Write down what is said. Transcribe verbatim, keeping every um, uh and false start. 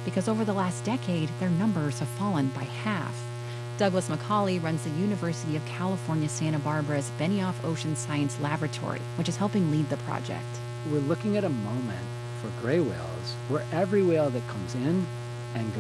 because over the last decade, their numbers have fallen by half. Douglas McCauley runs the University of California, Santa Barbara's Benioff Ocean Science Laboratory, which is helping lead the project. We're looking at a moment for gray whales where every whale that comes in and